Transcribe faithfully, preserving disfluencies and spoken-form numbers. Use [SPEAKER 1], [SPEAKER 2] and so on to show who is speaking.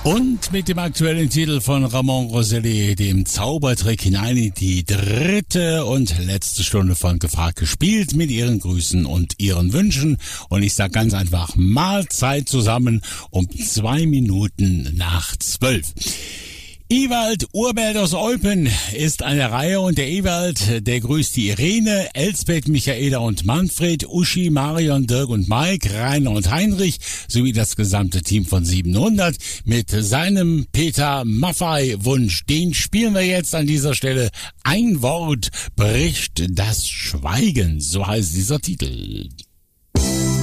[SPEAKER 1] Und mit dem aktuellen Titel von Ramon Roselli, dem Zaubertrick, hinein in die dritte und letzte Stunde von Gefragt gespielt mit ihren Grüßen und ihren Wünschen. Und ich sag ganz einfach Mahlzeit zusammen um zwei Minuten nach zwölf. Ewald Urbelt aus Eupen ist an der Reihe und der Ewald, der grüßt die Irene, Elsbeth, Michaela und Manfred, Uschi, Marion, Dirk und Mike, Rainer und Heinrich sowie das gesamte Team von siebenhundert mit seinem Peter Maffay Wunsch. Den spielen wir jetzt an dieser Stelle. Ein Wort bricht das Schweigen, so heißt dieser Titel.